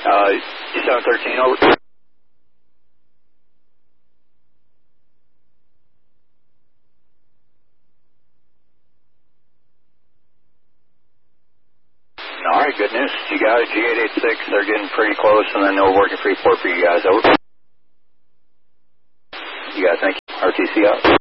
713 over. All right, good news. You got it, G886. They're getting pretty close, and then they'll work at Freeport for you guys. Over. You guys, thank you. RTC out.